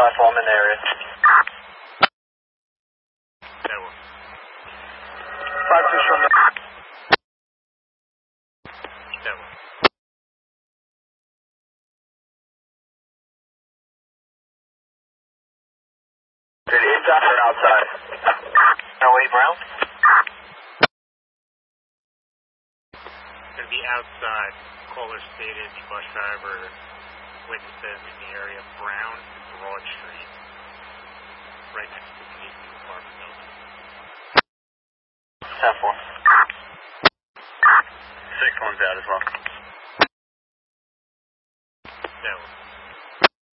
platform in the area. 5-2 from there. Inside or outside? No way, Brown? Going to be outside. Caller stated the bus driver witnessed them in the area of Brown and Broad Street, right next to the apartment building. 10-4. 6-1's out as well.